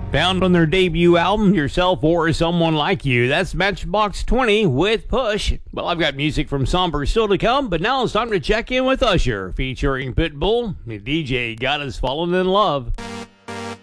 Found on their debut album, Yourself or Someone Like You. That's Matchbox 20 with Push. Well, I've got music from Somber still to come, but now it's time to check in with Usher, featuring Pitbull. The DJ got us falling in love.